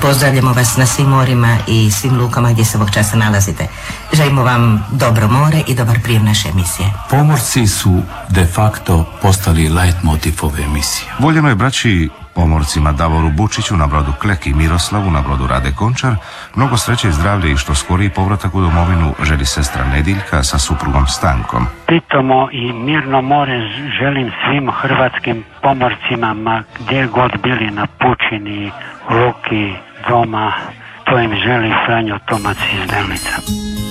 Pozdravljamo vas na svim morima i svim lukama gdje se ovog časa nalazite. Želimo vam dobro more i dobar prijem naše emisije. Pomorci su de facto postali leitmotiv ove emisije. Voljeno je braći pomorcima Davoru Bučiću na brodu Klek i Miroslavu na brodu Rade Končar mnogo sreće i zdravlje i što skoriji povratak u domovinu želi sestra Nediljka sa suprugom Stankom. Pitomo i mirno more želim svim hrvatskim pomorcima, ma gdje god bili na pučini, luki, doma, to im želi Franjo Tomac iz Delnica.